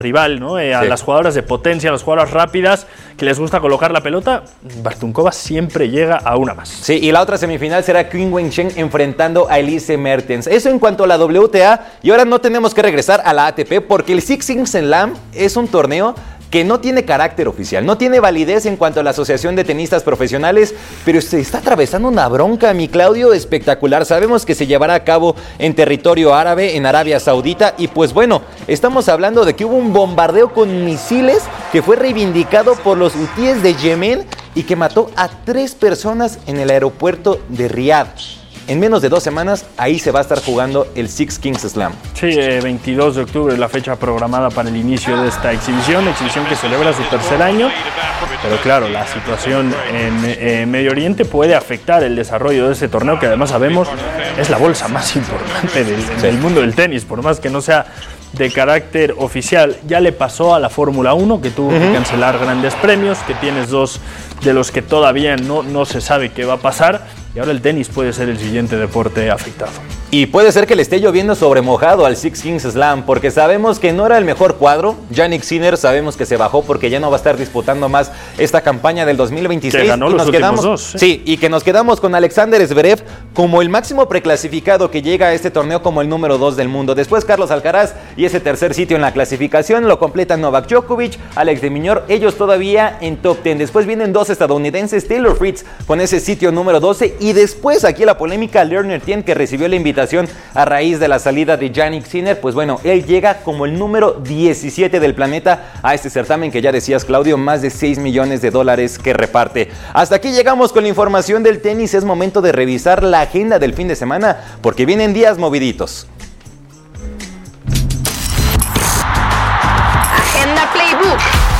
rival, ¿no? A las jugadoras de potencia, a las jugadoras rápidas, que les gusta colocar la pelota, Bartunkova siempre llega a una más. Sí, y la otra semifinal será Qin Wencheng enfrentando a Elise Mertens. Eso en cuanto a la WTA, y ahora no tenemos que regresar a la ATP porque el Six Kings Slam es un torneo que no tiene carácter oficial, no tiene validez en cuanto a la Asociación de Tenistas Profesionales, pero se está atravesando una bronca, mi Claudio, espectacular. Sabemos que se llevará a cabo en territorio árabe, en Arabia Saudita, y pues bueno, estamos hablando de que hubo un bombardeo con misiles que fue reivindicado por los hutíes de Yemen y que mató a 3 personas en el aeropuerto de Riad. En menos de 2 semanas, ahí se va a estar jugando el Six Kings Slam. Sí, 22 de octubre es la fecha programada para el inicio de esta exhibición que celebra su 3er año. Pero claro, la situación en Medio Oriente puede afectar el desarrollo de ese torneo, que además sabemos es la bolsa más importante del mundo del tenis, por más que no sea de carácter oficial. Ya le pasó a la Fórmula 1, que tuvo que cancelar grandes premios, que tienes 2 de los que todavía no se sabe qué va a pasar. Y ahora el tenis puede ser el siguiente deporte afectado. Y puede ser que le esté lloviendo sobre mojado al Six Kings Slam, porque sabemos que no era el mejor cuadro. Jannik Sinner sabemos que se bajó porque ya no va a estar disputando más esta campaña del 2026. Que ganó los últimos 2. Sí, y que nos quedamos con Alexander Zverev como el máximo preclasificado que llega a este torneo como el número 2 del mundo. Después Carlos Alcaraz y ese 3er sitio en la clasificación lo completan Novak Djokovic, Alex de Minaur, ellos todavía en top 10. Después vienen 2 estadounidenses, Taylor Fritz con ese sitio número 12, y después aquí la polémica, Lerner Tien, que recibió la invitación a raíz de la salida de Jannik Sinner. Pues bueno, él llega como el número 17 del planeta a este certamen que ya decías, Claudio, más de $6 millones que reparte. Hasta aquí llegamos con la información del tenis. Es momento de revisar la agenda del fin de semana porque vienen días moviditos. Agenda Playbook.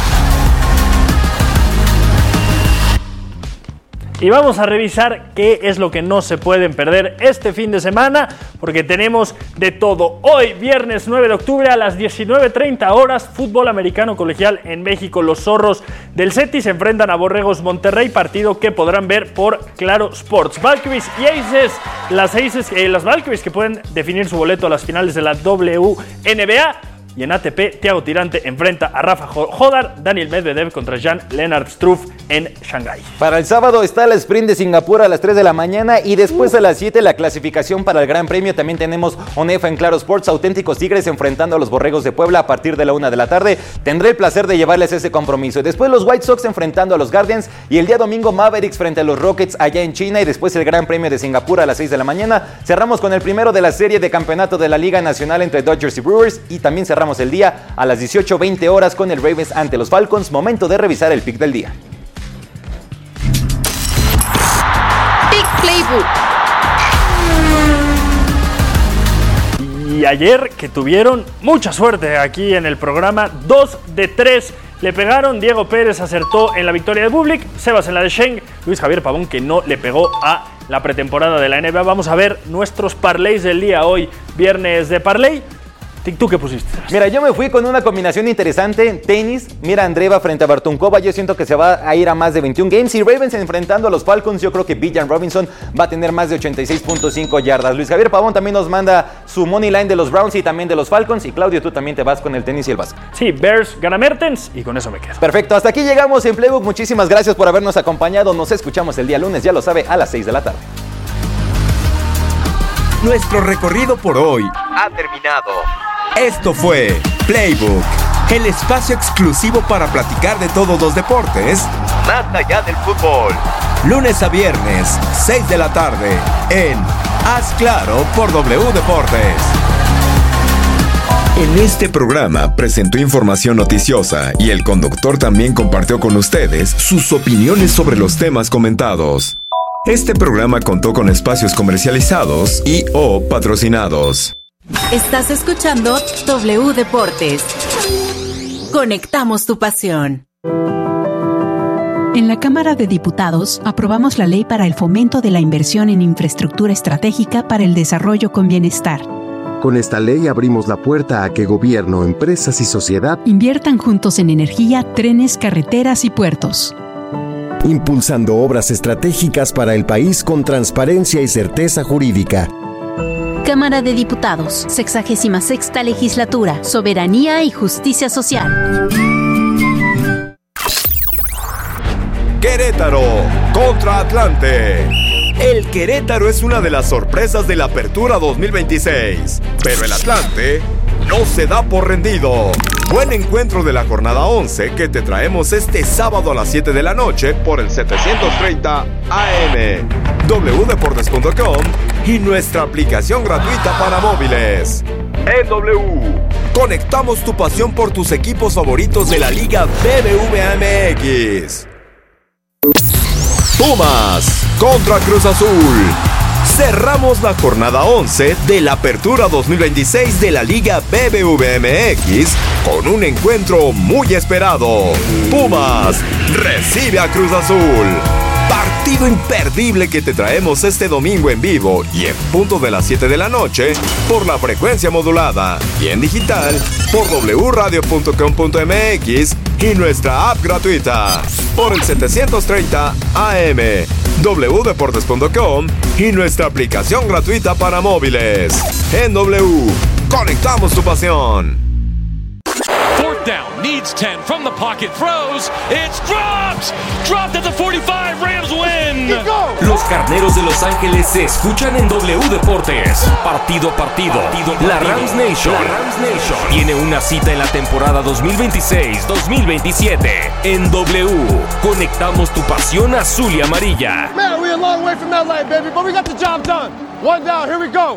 Y vamos a revisar qué es lo que no se pueden perder este fin de semana, porque tenemos de todo. Hoy, viernes 9 de octubre a las 19:30 horas, fútbol americano colegial en México. Los Zorros del CETI se enfrentan a Borregos Monterrey, partido que podrán ver por Claro Sports. Valkyries y Aces, las Valkyries que pueden definir su boleto a las finales de la WNBA. Y en ATP, Thiago Tirante enfrenta a Rafa Jodar, Daniel Medvedev contra Jan-Lennard Struff en Shanghái. Para el sábado está el sprint de Singapur a las 3 de la mañana y después a las 7 la clasificación para el Gran Premio. También tenemos ONEFA en Claro Sports, Auténticos Tigres enfrentando a los Borregos de Puebla a partir de la 1 de la tarde. Tendré el placer de llevarles ese compromiso. Después los White Sox enfrentando a los Guardians y el día domingo Mavericks frente a los Rockets allá en China, y después el Gran Premio de Singapur a las 6 de la mañana. Cerramos con el primero de la serie de campeonato de la Liga Nacional entre Dodgers y Brewers, y también cerramos el día a las 18:20 horas con el Ravens ante los Falcons. Momento de revisar el pick del día. Pick Playbook. Y ayer que tuvieron mucha suerte aquí en el programa, 2 de 3 le pegaron. Diego Pérez acertó en la victoria de Bublik, Sebas en la de Schenk, Luis Javier Pavón que no le pegó a la pretemporada de la NBA. Vamos a ver nuestros parlays del día hoy, viernes de parlay. ¿Tú qué pusiste? Mira, yo me fui con una combinación interesante. Tenis, mira, Andreeva frente a Bartunkova. Yo siento que se va a ir a más de 21 games. Y Ravens enfrentando a los Falcons. Yo creo que Bijan Robinson va a tener más de 86.5 yardas. Luis Javier Pavón también nos manda su money line de los Browns y también de los Falcons. Y Claudio, tú también te vas con el tenis y el básquet. Sí, Bears gana Mertens y con eso me quedo. Perfecto, hasta aquí llegamos en Playbook. Muchísimas gracias por habernos acompañado. Nos escuchamos el día lunes, ya lo sabe, a las 6 de la tarde. Nuestro recorrido por hoy ha terminado. Esto fue Playbook, el espacio exclusivo para platicar de todos los deportes, más allá del fútbol. Lunes a viernes, 6 de la tarde, en Haz Claro por W Deportes. En este programa presentó información noticiosa y el conductor también compartió con ustedes sus opiniones sobre los temas comentados. Este programa contó con espacios comercializados y o patrocinados. Estás escuchando W Deportes. Conectamos tu pasión. En la Cámara de Diputados aprobamos la ley para el fomento de la inversión en infraestructura estratégica para el desarrollo con bienestar. Con esta ley abrimos la puerta a que gobierno, empresas y sociedad inviertan juntos en energía, trenes, carreteras y puertos. Impulsando obras estratégicas para el país con transparencia y certeza jurídica. Cámara de Diputados, 66ª Legislatura, Soberanía y Justicia Social. Querétaro contra Atlante. El Querétaro es una de las sorpresas de la Apertura 2026, pero el Atlante no se da por rendido. Buen encuentro de la jornada 11 que te traemos este sábado a las 7 de la noche por el 730 AM, wdeportes.com y nuestra aplicación gratuita para móviles. En W, conectamos tu pasión por tus equipos favoritos de la Liga BBVA MX. Pumas contra Cruz Azul. Cerramos la jornada 11 de la Apertura 2026 de la Liga BBVA MX con un encuentro muy esperado. Pumas recibe a Cruz Azul. Partido imperdible que te traemos este domingo en vivo y en punto de las 7 de la noche por la frecuencia modulada y en digital por wradio.com.mx y nuestra app gratuita por el 730 AM, wdeportes.com y nuestra aplicación gratuita para móviles. En W, conectamos tu pasión. Fourth down, needs 10 from the pocket, throws, it's dropped at the 45, Rams win. Los Carneros de Los Ángeles se escuchan en W Deportes. Partido a partido. La Rams Nation tiene una cita en la temporada 2026-2027. En W, conectamos tu pasión azul y amarilla. Man, we're a long way from LA, baby, but we got the job done. One down, here we go.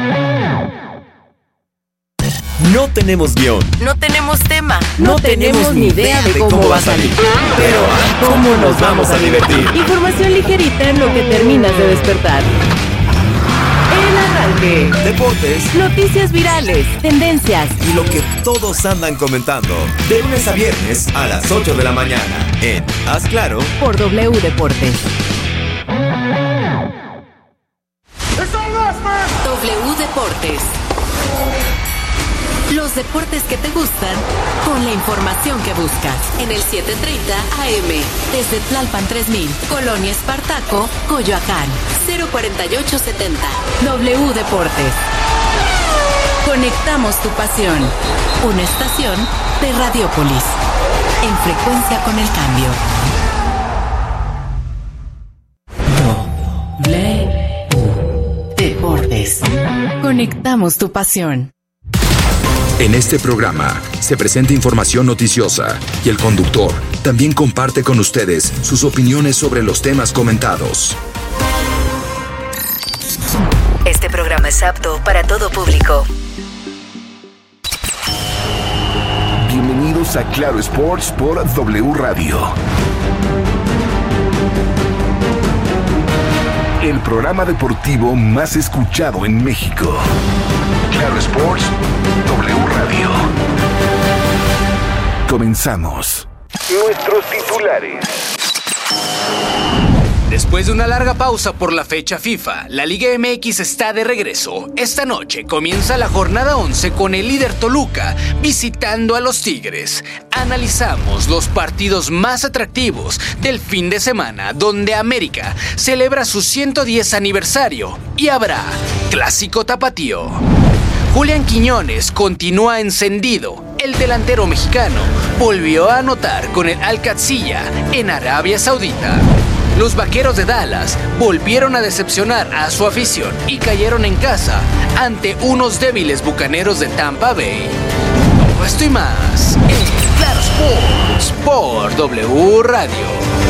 No tenemos guión. No tenemos tema. No tenemos ni idea de cómo va a salir. Pero ¿cómo nos vamos a divertir? Información ligerita en lo que terminas de despertar. El arranque. Deportes. Noticias virales. Tendencias. Y lo que todos andan comentando. De lunes a viernes a las 8 de la mañana. En Haz Claro. Por W Deportes. W Deportes. Los deportes que te gustan, con la información que buscas. En el 730 AM, desde Tlalpan 3000, Colonia Espartaco, Coyoacán, 04870. W Deportes. Conectamos tu pasión. Una estación de Radiópolis. En frecuencia con el cambio. W Deportes. Conectamos tu pasión. En este programa se presenta información noticiosa y el conductor también comparte con ustedes sus opiniones sobre los temas comentados. Este programa es apto para todo público. Bienvenidos a Claro Sports por W Radio. El programa deportivo más escuchado en México. Claro Sports, W Radio. Comenzamos. Nuestros titulares. Después de una larga pausa por la fecha FIFA, la Liga MX está de regreso. Esta noche comienza la jornada 11 con el líder Toluca visitando a los Tigres. Analizamos los partidos más atractivos del fin de semana, donde América celebra su 110 aniversario y habrá Clásico Tapatío. Julián Quiñones continúa encendido. El delantero mexicano volvió a anotar con el Al-Qadsiya en Arabia Saudita. Los Vaqueros de Dallas volvieron a decepcionar a su afición y cayeron en casa ante unos débiles Bucaneros de Tampa Bay. Todo esto y más en Claro Sports por W Radio.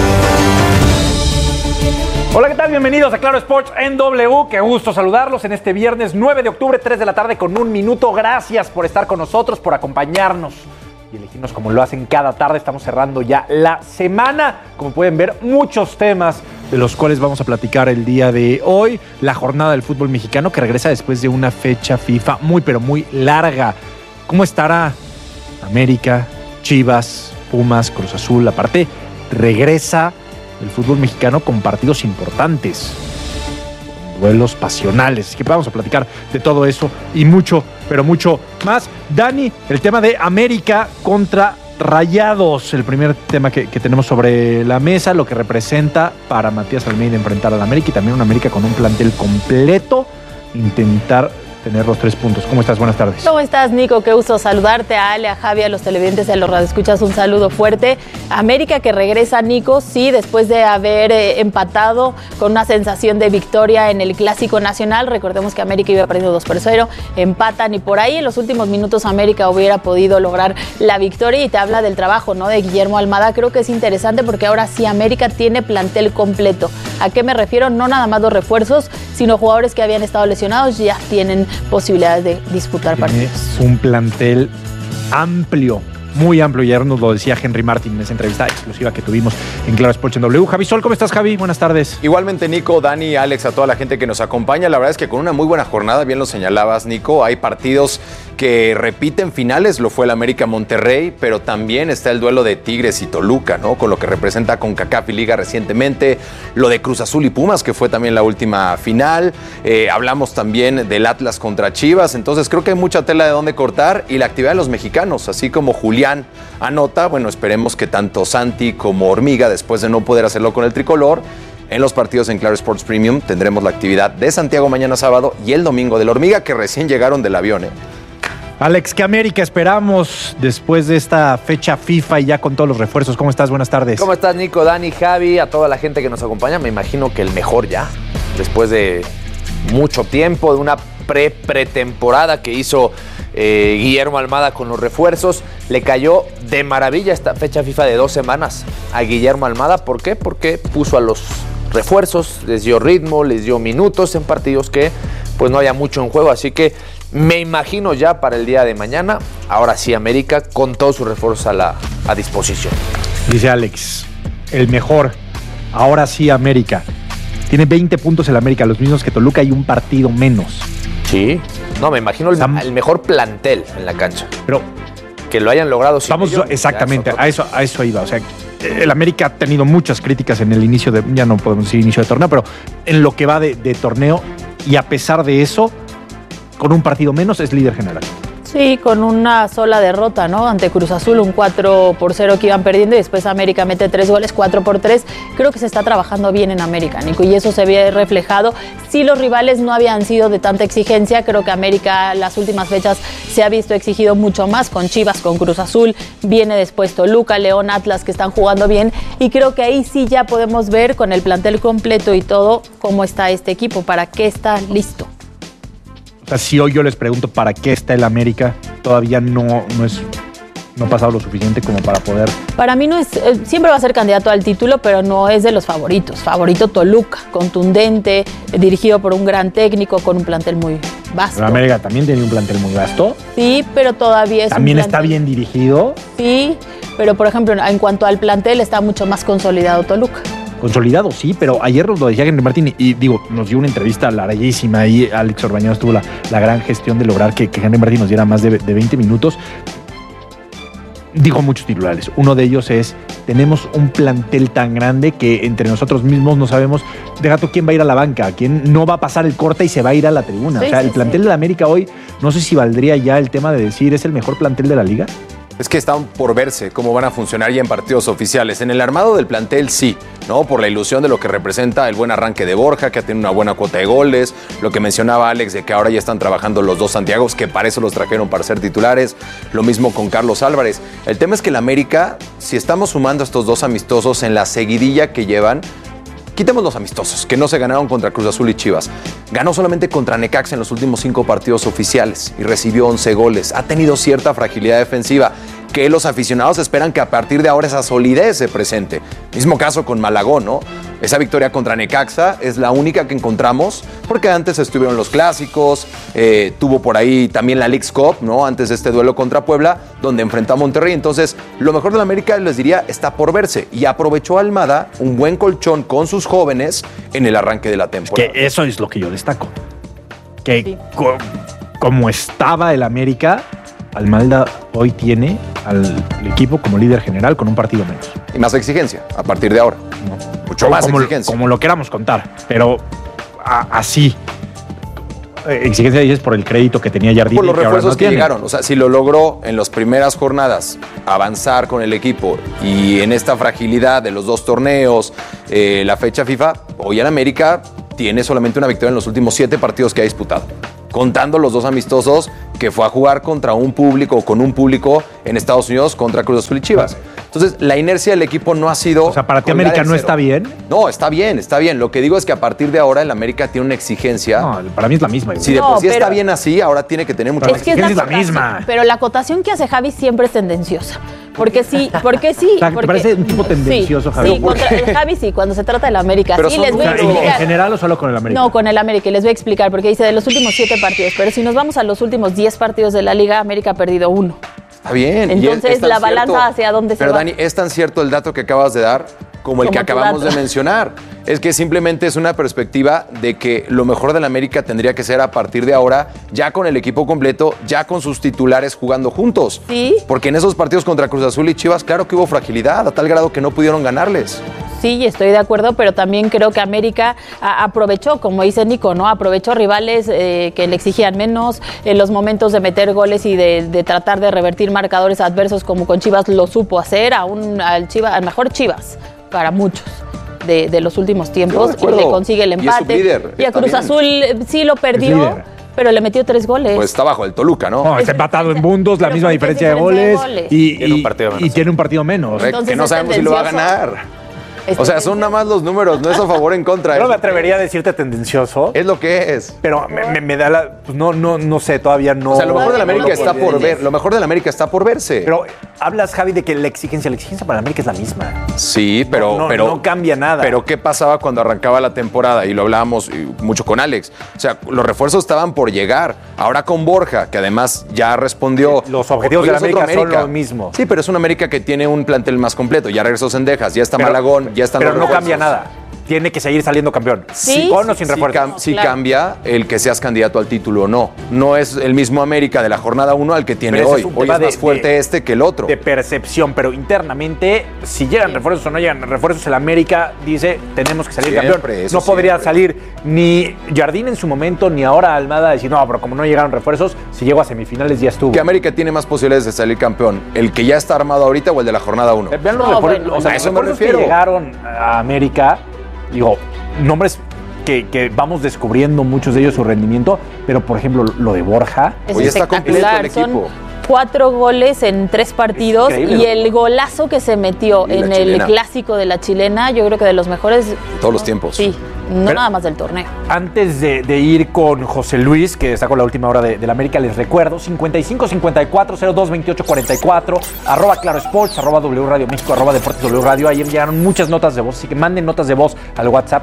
Hola, ¿qué tal? Bienvenidos a Claro Sports en W. Qué gusto saludarlos en este viernes 9 de octubre, 3 de la tarde con 1 minuto. Gracias por estar con nosotros, por acompañarnos y elegirnos como lo hacen cada tarde. Estamos cerrando ya la semana. Como pueden ver, muchos temas de los cuales vamos a platicar el día de hoy. La jornada del fútbol mexicano que regresa después de una fecha FIFA muy, pero muy larga. ¿Cómo estará América, Chivas, Pumas, Cruz Azul? Aparte, regresa el fútbol mexicano con partidos importantes, duelos pasionales. Así que vamos a platicar de todo eso y mucho, pero mucho más. Dani, el tema de América contra Rayados, el primer tema que tenemos sobre la mesa, lo que representa para Matías Almeida enfrentar al América y también un América con un plantel completo intentar tener los 3 puntos. ¿Cómo estás? Buenas tardes. ¿Cómo estás, Nico? Qué gusto saludarte, a Ale, a Javi, a los televidentes, a los radioescuchas, un saludo fuerte. América que regresa, Nico, sí, después de haber empatado con una sensación de victoria en el Clásico Nacional. Recordemos que América iba perdiendo 2-0, empatan y por ahí en los últimos minutos América hubiera podido lograr la victoria y te habla del trabajo, ¿no?, de Guillermo Almada. Creo que es interesante porque ahora sí América tiene plantel completo. ¿A qué me refiero? No nada más los refuerzos, sino jugadores que habían estado lesionados ya tienen posibilidades de disputar partidos. Es un plantel amplio, muy amplio. Y ayer nos lo decía Henry Martin en esa entrevista exclusiva que tuvimos en Claro Sports en W. Javi Sol, ¿cómo estás, Javi? Buenas tardes. Igualmente, Nico, Dani, Alex, a toda la gente que nos acompaña. La verdad es que con una muy buena jornada, bien lo señalabas, Nico. Hay partidos que repiten finales, lo fue el América Monterrey, pero también está el duelo de Tigres y Toluca, ¿no? Con lo que representa CONCACAF y Liga recientemente, lo de Cruz Azul y Pumas, que fue también la última final. Hablamos también del Atlas contra Chivas, entonces creo que hay mucha tela de dónde cortar y la actividad de los mexicanos, así como Julián anota, bueno, esperemos que tanto Santi como Hormiga, después de no poder hacerlo con el tricolor, en los partidos en Claro Sports Premium tendremos la actividad de Santiago mañana sábado y el domingo del Hormiga, que recién llegaron del avión, Alex, ¿qué América esperamos después de esta fecha FIFA y ya con todos los refuerzos? ¿Cómo estás? Buenas tardes. ¿Cómo estás, Nico, Dani, Javi, a toda la gente que nos acompaña? Me imagino que el mejor ya, después de mucho tiempo, de una pretemporada que hizo Guillermo Almada con los refuerzos. Le cayó de maravilla esta fecha FIFA de 2 semanas a Guillermo Almada. ¿Por qué? Porque puso a los refuerzos, les dio ritmo, les dio minutos en partidos que pues no había mucho en juego, así que me imagino ya para el día de mañana, ahora sí América con todos sus refuerzos a disposición. Dice Alex, el mejor, ahora sí América. Tiene 20 puntos el América, los mismos que Toluca y un partido menos. Sí, no, me imagino el mejor plantel en la cancha. Pero que lo hayan logrado. Vamos exactamente, a eso iba, o sea, el América ha tenido muchas críticas en el inicio de, ya no podemos decir inicio de torneo, pero en lo que va de torneo, y a pesar de eso, con un partido menos, es líder general. Sí, con una sola derrota, ¿no? Ante Cruz Azul, un 4-0 que iban perdiendo y después América mete 3 goles, 4-3. Creo que se está trabajando bien en América, Nico, y eso se ve reflejado. Si los rivales no habían sido de tanta exigencia, creo que América las últimas fechas se ha visto exigido mucho más con Chivas, con Cruz Azul, viene después Toluca, León, Atlas, que están jugando bien, y creo que ahí sí ya podemos ver con el plantel completo y todo cómo está este equipo, para qué está listo. O sea, si hoy yo les pregunto para qué está el América, todavía no ha pasado lo suficiente como para poder... Para mí no es, siempre va a ser candidato al título, pero no es de los favoritos. Favorito Toluca, contundente, dirigido por un gran técnico, con un plantel muy vasto. Pero América también tiene un plantel muy vasto. Sí, pero todavía es también está bien dirigido. Sí, pero por ejemplo, en cuanto al plantel, está mucho más consolidado Toluca. Consolidado, sí, pero ayer nos lo decía Henry Martin y digo, nos dio una entrevista larguísima y Alex Orbañanos tuvo la gran gestión de lograr que Henry Martin nos diera más de 20 minutos. Digo muchos titulares. Uno de ellos es, tenemos un plantel tan grande que entre nosotros mismos no sabemos, deja tú quién va a ir a la banca, quién no va a pasar el corte y se va a ir a la tribuna. Sí, o sea, el plantel de la América hoy, no sé si valdría ya el tema de decir, ¿es el mejor plantel de la liga? Es que están por verse cómo van a funcionar ya en partidos oficiales. En el armado del plantel sí, ¿no? Por la ilusión de lo que representa el buen arranque de Borja, que ha tenido una buena cuota de goles, lo que mencionaba Alex de que ahora ya están trabajando los dos Santiagos, que para eso los trajeron para ser titulares, lo mismo con Carlos Álvarez. El tema es que el América, si estamos sumando estos dos amistosos en la seguidilla que llevan, quitemos los amistosos, que no se ganaron contra Cruz Azul y Chivas. Ganó solamente contra Necaxa en los últimos 5 partidos oficiales y recibió 11 goles. Ha tenido cierta fragilidad defensiva que los aficionados esperan que a partir de ahora esa solidez se presente. Mismo caso con Malagón, ¿no? Esa victoria contra Necaxa es la única que encontramos, porque antes estuvieron los clásicos, tuvo por ahí también la Leagues Cup, ¿no? Antes de este duelo contra Puebla, donde enfrentó a Monterrey. Entonces, lo mejor de la América, les diría, está por verse. Y aprovechó Almada un buen colchón con sus jóvenes en el arranque de la temporada. Que eso es lo que yo destaco. Que sí. Como estaba el América, Almada hoy tiene al equipo como líder general con un partido menos. Y más exigencia, a partir de ahora. No. Mucho más exigencia. Como lo queramos contar, pero así. Exigencia dices por el crédito que tenía Jardín. Por los refuerzos que llegaron. O sea, si lo logró en las primeras jornadas avanzar con el equipo y en esta fragilidad de los dos torneos, la fecha FIFA, hoy en América tiene solamente una victoria en los últimos 7 partidos que ha disputado, contando los 2 amistosos que fue a jugar contra un público o con un público en Estados Unidos contra Cruz Azul y Chivas. Entonces, la inercia del equipo no ha sido... O sea, ¿para ti América no está bien? No, está bien, está bien. Lo que digo es que a partir de ahora el América tiene una exigencia... No, para mí es la misma. Si de por sí está bien así, ahora tiene que tener mucha más exigencia. Es la misma. Pero la acotación que hace Javi siempre es tendenciosa. Porque sí. O sea, ¿te parece un tipo tendencioso, Javi? Sí, Javi sí, cuando se trata del América. Pero sí, les voy a explicar. ¿En general o solo con el América? No, con el América, y les voy a explicar, porque dice de los últimos 7 partidos, pero si nos vamos a los últimos 10 partidos de la Liga, América ha perdido 1. Está bien. Entonces, la balanza hacia dónde se va. Pero Dani, es tan cierto el dato que acabas de dar como el que acabamos de mencionar. Es que simplemente es una perspectiva de que lo mejor del América tendría que ser a partir de ahora, ya con el equipo completo, ya con sus titulares jugando juntos. Sí. Porque en esos partidos contra Cruz Azul y Chivas, claro que hubo fragilidad, a tal grado que no pudieron ganarles. Sí, estoy de acuerdo, pero también creo que América aprovechó, como dice Nico, ¿no? Aprovechó rivales que le exigían menos, en los momentos de meter goles y de tratar de revertir marcadores adversos como con Chivas lo supo hacer, al mejor Chivas, para muchos. De los últimos tiempos, le consigue el empate. Y a Cruz Azul sí lo perdió, pero le metió 3 goles. Pues está bajo el Toluca, ¿no? No, está empatado en bundos, la misma diferencia de goles. Y tiene un partido menos. Entonces, que no sabemos si lo va a ganar. O sea, son nada más los números, no es a favor o en contra. Yo no me atrevería a decirte tendencioso. Es lo que es. Pero me da la... Pues no sé, todavía no... O sea, lo mejor de la América está por ver. Lo mejor de la América está por verse. Pero hablas, Javi, de que la exigencia para la América es la misma. Sí, pero no cambia nada. Pero ¿qué pasaba cuando arrancaba la temporada? Y lo hablábamos mucho con Alex. O sea, los refuerzos estaban por llegar. Ahora con Borja, que además ya respondió... Los objetivos de la América son lo mismo. Sí, pero es una América que tiene un plantel más completo. Ya regresó Cendejas, ya está Malagón, ya están los refuerzos. Pero no cambia nada. Tiene que seguir saliendo campeón. Sí, con o sin refuerzos. Sí cambia el que seas candidato al título o no. No es el mismo América de la jornada 1 al que tiene hoy. Hoy es más fuerte este que el otro. De percepción, pero internamente, si llegan refuerzos o no llegan refuerzos, el América dice, tenemos que salir campeón. No podría salir ni Jardín en su momento, ni ahora Almada decir, no, pero como no llegaron refuerzos, si llego a semifinales ya estuvo. ¿Qué América tiene más posibilidades de salir campeón? ¿El que ya está armado ahorita o el de la jornada 1? Vean los refuerzos, o sea, los refuerzos que llegaron a América... Digo, nombres que vamos descubriendo muchos de ellos su rendimiento, pero por ejemplo lo de Borja. Hoy está completo el equipo. 4 goles en 3 partidos y el golazo que se metió en el clásico de la chilena, yo creo que de los mejores... De todos los tiempos. Sí, no nada más del torneo. Antes de ir con José Luis, que está con la última hora de la América, les recuerdo, 55-54-02-28-44, @Claro Sports, @W Radio México, @Deportes W Radio. Ayer llegaron muchas notas de voz, así que manden notas de voz al WhatsApp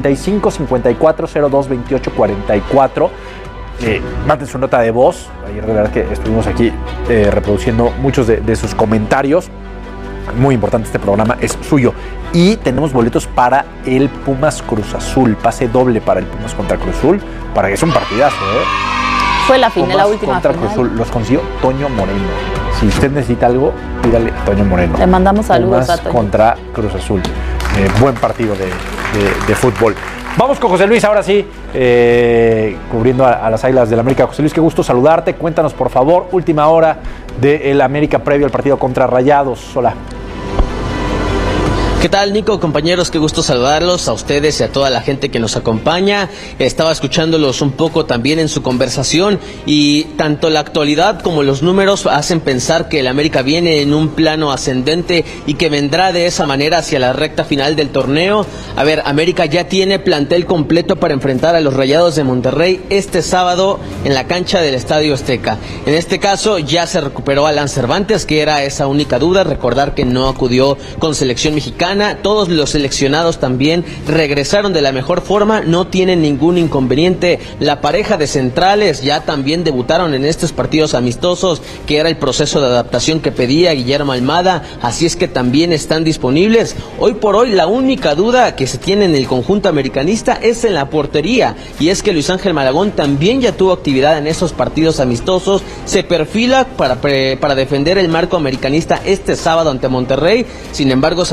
55-54-02-28-44. Manden su nota de voz. Ayer de verdad que estuvimos aquí reproduciendo muchos de sus comentarios. Muy importante, este programa es suyo. Y tenemos boletos para el Pumas Cruz Azul. Pase doble para el Pumas contra Cruz Azul. Para que es un partidazo, Fue la final, la última contra Cruz Azul. Los consiguió Toño Moreno. Si usted necesita algo, pídale a Toño Moreno. Le mandamos saludos Pumas a Toño. Contra Cruz Azul. Buen partido de fútbol. Vamos con José Luis, ahora sí, cubriendo a las Águilas del América. José Luis, qué gusto saludarte. Cuéntanos, por favor, última hora del América previo al partido contra Rayados. Hola. ¿Qué tal, Nico? Compañeros, qué gusto saludarlos a ustedes y a toda la gente que nos acompaña. Estaba escuchándolos un poco también en su conversación y tanto la actualidad como los números hacen pensar que el América viene en un plano ascendente y que vendrá de esa manera hacia la recta final del torneo. A ver, América ya tiene plantel completo para enfrentar a los Rayados de Monterrey este sábado en la cancha del Estadio Azteca. En este caso ya se recuperó Alan Cervantes, que era esa única duda. Recordar que no acudió con selección mexicana. Todos los seleccionados también regresaron de la mejor forma, no tienen ningún inconveniente. La pareja de centrales ya también debutaron en estos partidos amistosos, que era el proceso de adaptación que pedía Guillermo Almada, así es que también están disponibles. Hoy por hoy la única duda que se tiene en el conjunto americanista es en la portería, y es que Luis Ángel Malagón también ya tuvo actividad en esos partidos amistosos, se perfila para defender el marco americanista este sábado ante Monterrey. Sin embargo, sabemos que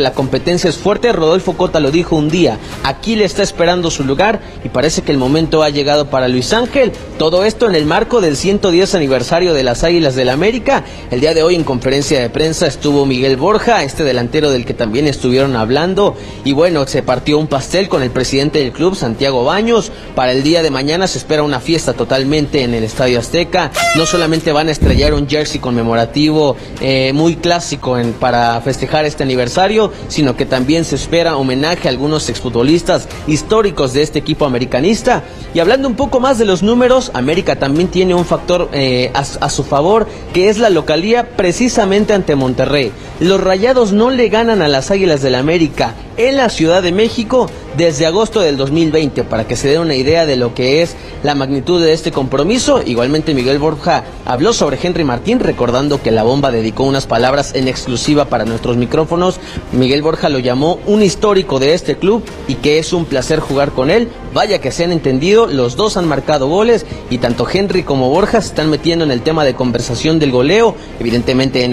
la competencia es fuerte. Rodolfo Cota lo dijo un día, aquí le está esperando su lugar y parece que el momento ha llegado para Luis Ángel. Todo esto en el marco del 110 aniversario de las Águilas del América. El día de hoy en conferencia de prensa estuvo Miguel Borja, este delantero del que también estuvieron hablando, y bueno, se partió un pastel con el presidente del club, Santiago Baños. Para el día de mañana se espera una fiesta totalmente en el Estadio Azteca. No solamente van a estrellar un jersey conmemorativo muy clásico para festejar este aniversario, sino que también se espera homenaje a algunos exfutbolistas históricos de este equipo americanista. Y hablando un poco más de los números, América también tiene un factor a su favor, que es la localía precisamente ante Monterrey. Los Rayados no le ganan a las Águilas del América en la Ciudad de México desde agosto del 2020, para que se den una idea de lo que es la magnitud de este compromiso. Igualmente Miguel Borja habló sobre Henry Martín, recordando que La Bomba dedicó unas palabras en exclusiva para nuestros micrófonos. Miguel Borja lo llamó un histórico de este club y que es un placer jugar con él. Vaya que se han entendido, los dos han marcado goles y tanto Henry como Borja se están metiendo en el tema de conversación del goleo. Evidentemente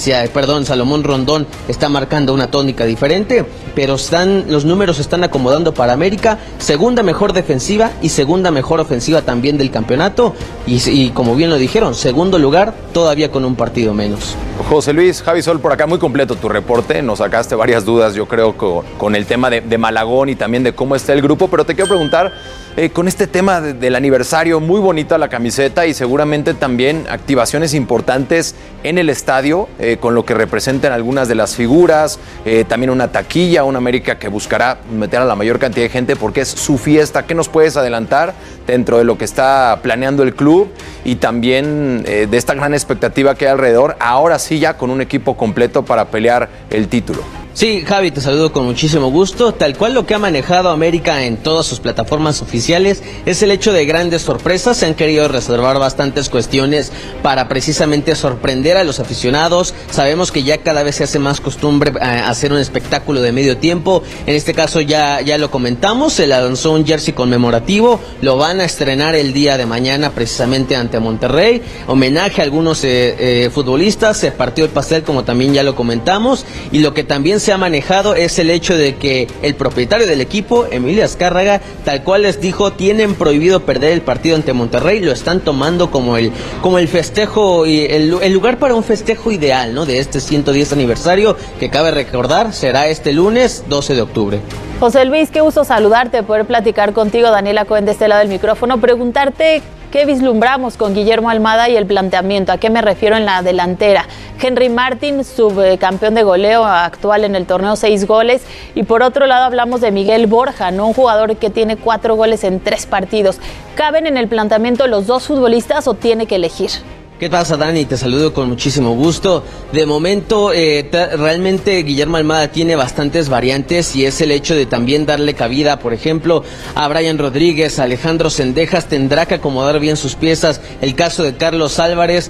Salomón Rondón está marcando una tónica diferente, pero los números se están acomodando para América. Segunda mejor defensiva y segunda mejor ofensiva también del campeonato, y como bien lo dijeron, segundo lugar todavía con un partido menos. José Luis, Javi Sol por acá, muy completo tu reporte, nos sacaste varias dudas, yo creo, con el tema de Malagón y también de cómo está el grupo, pero te quiero preguntar, con este tema del aniversario, muy bonita la camiseta y seguramente también activaciones importantes en el estadio, con lo que representan algunas de las figuras, también una taquilla, una América que buscará meter a la mayor cantidad de gente porque es su fiesta. ¿Qué nos puedes adelantar dentro de lo que está planeando el club y también de esta gran expectativa que hay alrededor, ahora sí ya con un equipo completo para pelear el título? Sí, Javi, te saludo con muchísimo gusto. Tal cual lo que ha manejado América en todas sus plataformas oficiales es el hecho de grandes sorpresas. Se han querido reservar bastantes cuestiones para precisamente sorprender a los aficionados. Sabemos que ya cada vez se hace más costumbre hacer un espectáculo de medio tiempo. En este caso ya lo comentamos, se lanzó un jersey conmemorativo. Lo van a estrenar el día de mañana precisamente ante Monterrey. Homenaje a algunos futbolistas. Se partió el pastel, como también ya lo comentamos. Y lo que también se ha manejado es el hecho de que el propietario del equipo, Emilio Azcárraga, tal cual les dijo, tienen prohibido perder el partido ante Monterrey. Lo están tomando como el festejo y el lugar para un festejo ideal, ¿no?, de este 110 aniversario, que cabe recordar será este lunes 12 de octubre. José Luis, qué gusto saludarte, poder platicar contigo. Daniela Cohen de este lado del micrófono, preguntarte qué vislumbramos con Guillermo Almada y el planteamiento. ¿A qué me refiero en la delantera? Henry Martín, subcampeón de goleo actual en el torneo, 6 goles. Y por otro lado hablamos de Miguel Borja, ¿no?, un jugador que tiene 4 goles en 3 partidos. ¿Caben en el planteamiento los dos futbolistas o tiene que elegir? ¿Qué pasa, Dani? Te saludo con muchísimo gusto. De momento, realmente Guillermo Almada tiene bastantes variantes y es el hecho de también darle cabida, por ejemplo, a Brian Rodríguez, a Alejandro Cendejas. Tendrá que acomodar bien sus piezas. El caso de Carlos Álvarez,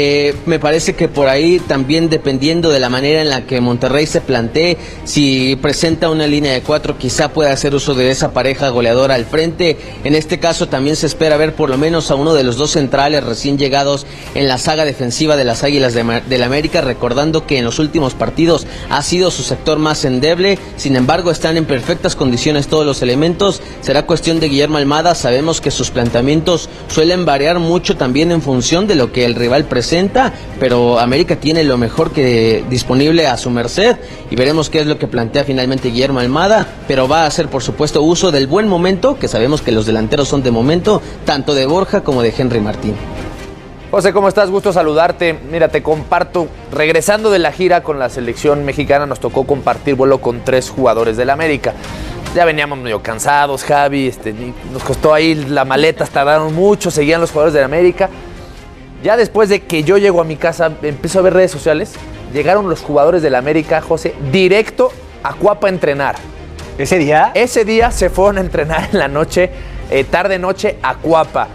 me parece que por ahí también, dependiendo de la manera en la que Monterrey se plantee, si presenta una línea de 4, quizá pueda hacer uso de esa pareja goleadora al frente. En este caso también se espera ver por lo menos a uno de los dos centrales recién llegados en la saga defensiva de las Águilas del América, recordando que en los últimos partidos ha sido su sector más endeble. Sin embargo, están en perfectas condiciones todos los elementos. Será cuestión de Guillermo Almada. Sabemos que sus planteamientos suelen variar mucho también en función de lo que el rival presenta, pero América tiene lo mejor que disponible a su merced y veremos qué es lo que plantea finalmente Guillermo Almada, pero va a hacer, por supuesto, uso del buen momento, que sabemos que los delanteros son de momento, tanto de Borja como de Henry Martín. José, ¿cómo estás? Gusto saludarte. Mira, te comparto, regresando de la gira con la selección mexicana, nos tocó compartir vuelo con 3 jugadores del América. Ya veníamos medio cansados, Javi, nos costó ahí la maleta, tardaron mucho, seguían los jugadores del América. Ya después de que yo llego a mi casa, empiezo a ver redes sociales, llegaron los jugadores del América, José, directo a Cuapa a entrenar. ¿Ese día? Ese día se fueron a entrenar en la noche, tarde-noche, a Cuapa.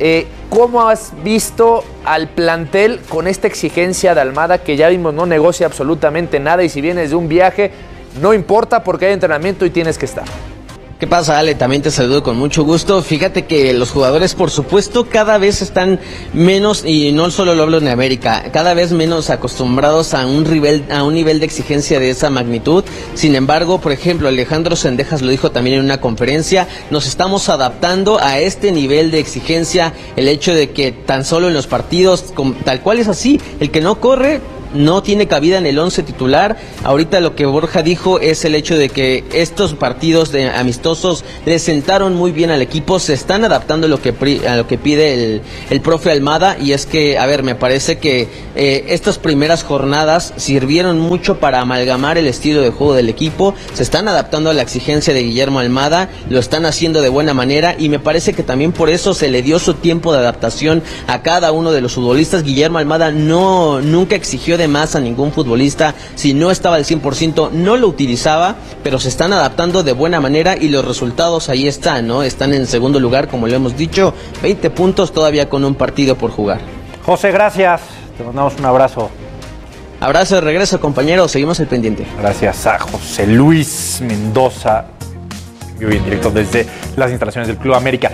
¿Cómo has visto al plantel con esta exigencia de Almada, que ya vimos no negocia absolutamente nada y si vienes de un viaje no importa porque hay entrenamiento y tienes que estar? ¿Qué pasa, Ale? También te saludo con mucho gusto. Fíjate que los jugadores, por supuesto, cada vez están menos, y no solo lo hablo en América, cada vez menos acostumbrados a un nivel de exigencia de esa magnitud. Sin embargo, por ejemplo, Alejandro Sendejas lo dijo también en una conferencia, nos estamos adaptando a este nivel de exigencia, el hecho de que tan solo en los partidos, tal cual es así, el que no corre no tiene cabida en el 11 titular. Ahorita lo que Borja dijo es el hecho de que estos partidos amistosos le sentaron muy bien al equipo, se están adaptando a lo que pide el profe Almada, y es que, a ver, me parece que estas primeras jornadas sirvieron mucho para amalgamar el estilo de juego del equipo, se están adaptando a la exigencia de Guillermo Almada, lo están haciendo de buena manera, y me parece que también por eso se le dio su tiempo de adaptación a cada uno de los futbolistas. Guillermo Almada nunca exigió de más a ningún futbolista, si no estaba al 100% no lo utilizaba, pero se están adaptando de buena manera y los resultados ahí están, ¿no? Están en segundo lugar, como lo hemos dicho, 20 puntos todavía con un partido por jugar. José, gracias, te mandamos un abrazo. Abrazo de regreso, compañeros, seguimos el pendiente. Gracias a José Luis Mendoza, vivo en directo desde las instalaciones del Club América.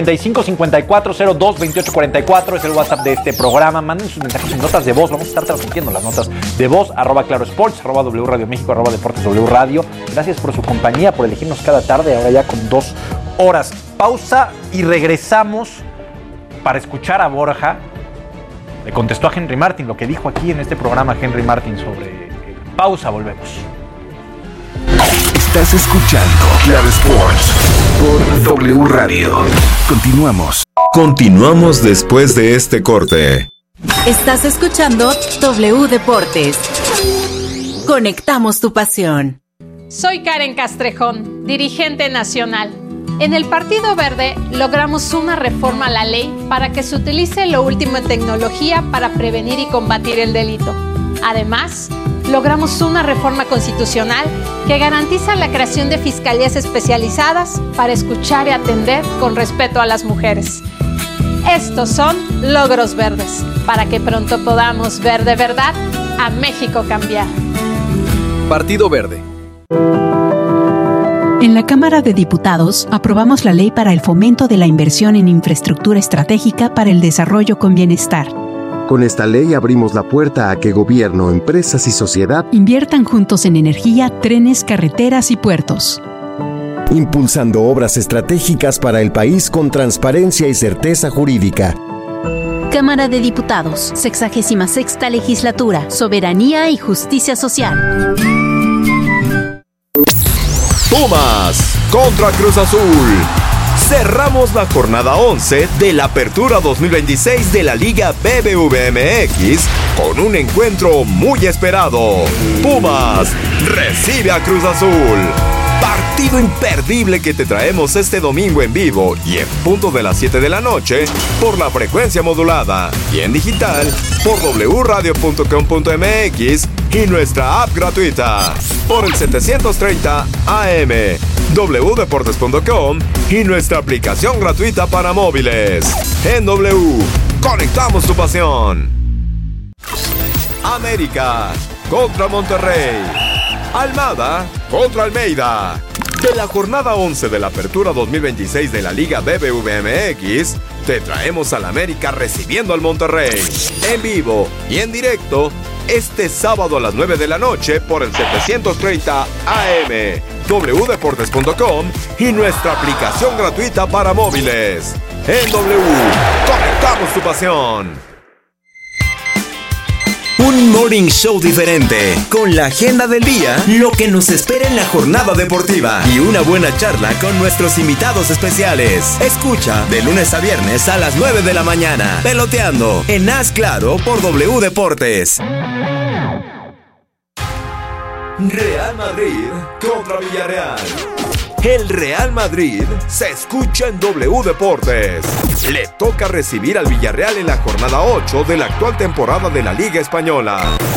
55-54-02-28-44 es el WhatsApp de este programa. Manden sus mensajes en notas de voz. Vamos a estar transmitiendo las notas de voz. @ClaroSports, @W Radio México, @Deportes W Radio. Gracias por su compañía, por elegirnos cada tarde, ahora ya con 2 horas. Pausa y regresamos para escuchar a Borja. Le contestó a Henry Martin lo que dijo aquí en este programa Henry Martin sobre... Pausa, volvemos. Estás escuchando Claro Sports por W Radio. Continuamos después de este corte. Estás escuchando W Deportes. Conectamos tu pasión. Soy Karen Castrejón, dirigente nacional. En el Partido Verde logramos una reforma a la ley para que se utilice lo último en tecnología para prevenir y combatir el delito. Además, logramos una reforma constitucional que garantiza la creación de fiscalías especializadas para escuchar y atender con respeto a las mujeres. Estos son logros verdes, para que pronto podamos ver de verdad a México cambiar. Partido Verde. En la Cámara de Diputados aprobamos la ley para el fomento de la inversión en infraestructura estratégica para el desarrollo con bienestar. Con esta ley abrimos la puerta a que gobierno, empresas y sociedad inviertan juntos en energía, trenes, carreteras y puertos. Impulsando obras estratégicas para el país con transparencia y certeza jurídica. Cámara de Diputados, 66ª Legislatura, Soberanía y Justicia Social. Pumas contra Cruz Azul. Cerramos la jornada 11 de la Apertura 2026 de la Liga BBVA-MX con un encuentro muy esperado. Pumas recibe a Cruz Azul. Partido imperdible que te traemos este domingo en vivo y en punto de las 7 de la noche por la frecuencia modulada y en digital por wradio.com.mx y nuestra app gratuita por el 730 AM, wdeportes.com y nuestra aplicación gratuita para móviles. En W, conectamos tu pasión. América contra Monterrey. Almada contra Almeida. De la jornada 11 de la Apertura 2026 de la Liga BBVA-MX, te traemos al América recibiendo al Monterrey. En vivo y en directo, este sábado a las 9 de la noche por el 730 AM, wdeportes.com y nuestra aplicación gratuita para móviles. En W, conectamos tu pasión. Un morning show diferente, con la agenda del día, lo que nos espera en la jornada deportiva y una buena charla con nuestros invitados especiales. Escucha de lunes a viernes a las 9 de la mañana, Peloteando, en Haz Claro por W Deportes. Real Madrid contra Villarreal. El Real Madrid se escucha en W Deportes. Le toca recibir al Villarreal en la jornada 8 de la actual temporada de la Liga Española.